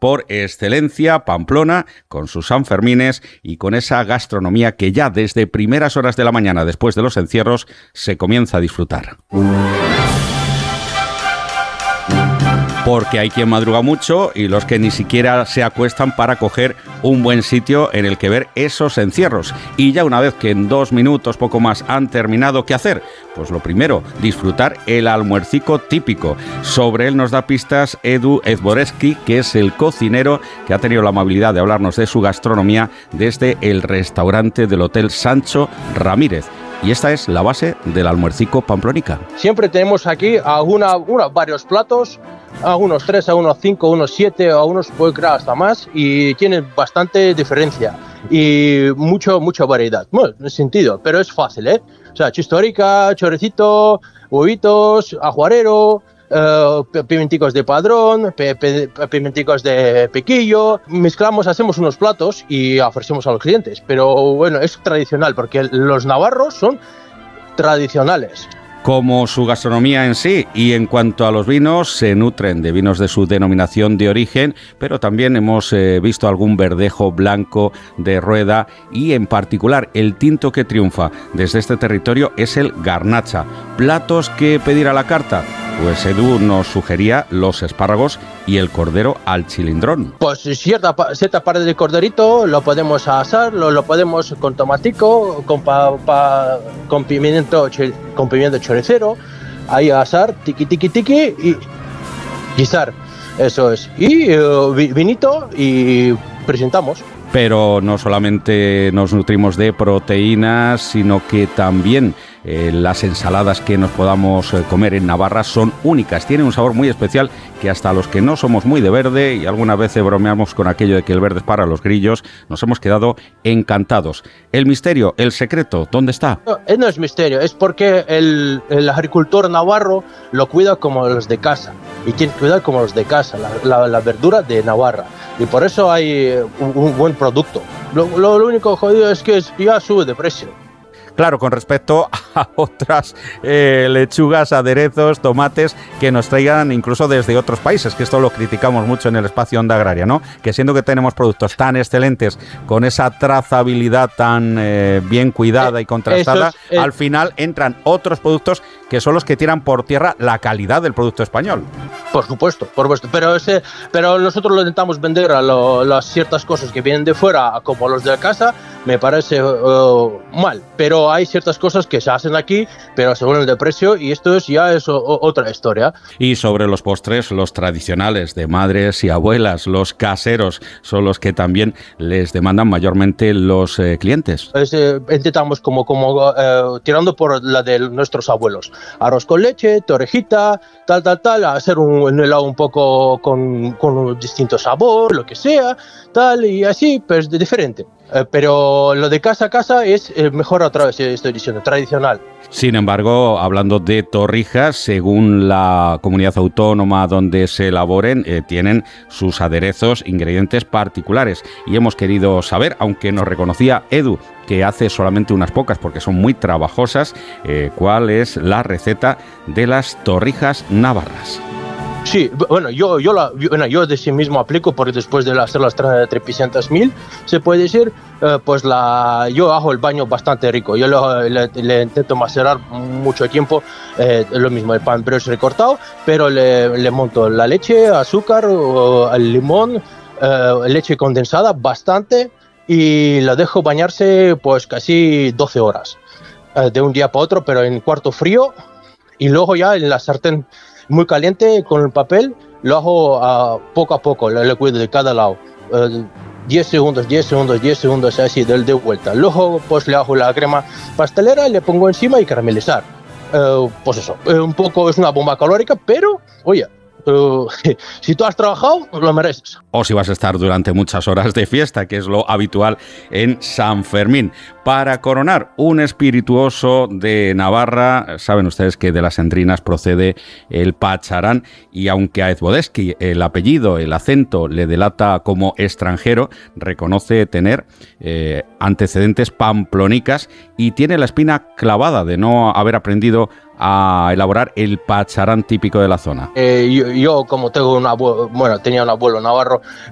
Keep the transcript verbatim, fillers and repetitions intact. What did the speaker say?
por excelencia, Pamplona, con sus Sanfermines y con esa gastronomía que ya desde primeras horas de la mañana, después de los encierros, se comienza a disfrutar. Porque hay quien madruga mucho y los que ni siquiera se acuestan para coger un buen sitio en el que ver esos encierros. Y ya una vez que en dos minutos, poco más, han terminado, ¿qué hacer? Pues lo primero, disfrutar el almuercico típico. Sobre él nos da pistas Edu Ezboreski, que es el cocinero que ha tenido la amabilidad de hablarnos de su gastronomía desde el restaurante del Hotel Sancho Ramírez. Y esta es la base del almuercico pamplonica. Siempre tenemos aquí alguna, una, varios platos, algunos tres, algunos cinco, unos siete, algunos puede crear hasta más, y tienen bastante diferencia y mucho, mucha variedad. Bueno, en ese sentido, pero es fácil, ¿eh? O sea, chistorica, choricito, huevitos, ajuarero, Uh, pimenticos de padrón, pe, pe, pimenticos de piquillo, mezclamos, hacemos unos platos y ofrecemos a los clientes, pero bueno, es tradicional porque los navarros son tradicionales. Como su gastronomía en sí, y en cuanto a los vinos, se nutren de vinos de su denominación de origen, pero también hemos eh, visto algún verdejo blanco de Rueda, y en particular el tinto que triunfa desde este territorio es el Garnacha. ¿Platos que pedir a la carta? Pues Edu nos sugería los espárragos y el cordero al chilindrón. Pues cierta, cierta parte del corderito lo podemos asar, lo, lo podemos con tomatico, con, pa, pa, con pimiento con pimiento choricero, ahí asar, tiqui tiqui tiqui y guisar, eso es. Y uh, vinito y presentamos. Pero no solamente nos nutrimos de proteínas, sino que también eh, las ensaladas que nos podamos eh, comer en Navarra son únicas. Tienen un sabor muy especial que hasta los que no somos muy de verde, y alguna vez bromeamos con aquello de que el verde es para los grillos, nos hemos quedado encantados. El misterio, el secreto, ¿dónde está? No, no es misterio, es porque el, el agricultor navarro lo cuida como los de casa, y tiene que cuidar como los de casa, la, la, la verdura de Navarra. Y por eso hay un, un buen producto. Lo, lo, lo único jodido es que ya sube de precio. Claro, con respecto a otras eh, lechugas, aderezos, tomates que nos traigan incluso desde otros países, que esto lo criticamos mucho en el espacio Onda Agraria, ¿no? Que siendo que tenemos productos tan excelentes, con esa trazabilidad tan eh, bien cuidada y contrastada, es, eh, al final entran otros productos que son los que tiran por tierra la calidad del producto español. Por supuesto, por supuesto, pero ese, pero nosotros lo intentamos vender a lo, las ciertas cosas que vienen de fuera, como los de casa, me parece uh, mal, pero hay ciertas cosas que se hacen aquí, pero se vuelven de precio, y esto es ya es o, otra historia. Y sobre los postres, los tradicionales de madres y abuelas, los caseros, son los que también les demandan mayormente los eh, clientes. Es, eh, intentamos como, como eh, tirando por la de nuestros abuelos, arroz con leche, torrejita, tal, tal, tal, hacer un, un helado un poco con, con un distinto sabor, lo que sea, tal, y así, pues de diferente. Eh, pero lo de casa a casa es eh, mejor otra vez, estoy diciendo, tradicional. Sin embargo, hablando de torrijas, según la comunidad autónoma donde se elaboren, eh, tienen sus aderezos, ingredientes particulares. Y hemos querido saber, aunque nos reconocía Edu, que hace solamente unas pocas porque son muy trabajosas, eh, cuál es la receta de las torrijas navarras. Sí, bueno, yo yo, la, yo, bueno, yo de sí mismo aplico, porque después de hacer las trescientos mil, se puede decir, eh, pues la yo hago el baño bastante rico. Yo lo, le, le intento macerar mucho tiempo, eh, lo mismo, el pan brioche recortado, pero le, le monto la leche, azúcar, el limón, eh, leche condensada, bastante, y la dejo bañarse pues casi doce horas, eh, de un día para otro, pero en cuarto frío, y luego ya en la sartén muy caliente con el papel, lo hago uh, poco a poco, le, le cuido de cada lado, uh, diez segundos, diez segundos, diez segundos, así de, de vuelta. Luego pues le hago la crema pastelera, le pongo encima y caramelizar. Uh, pues eso, uh, un poco es una bomba calórica, pero oye, Uh, si tú has trabajado, lo mereces. O si vas a estar durante muchas horas de fiesta, que es lo habitual en San Fermín. Para coronar un espirituoso de Navarra, saben ustedes que de las Endrinas procede el pacharán, y aunque a Ezboreski el apellido, el acento le delata como extranjero, reconoce tener eh, antecedentes pamplonicas y tiene la espina clavada de no haber aprendido a elaborar el pacharán típico de la zona. Eh, yo, yo, como tengo un abuelo, bueno, tenía un abuelo navarro,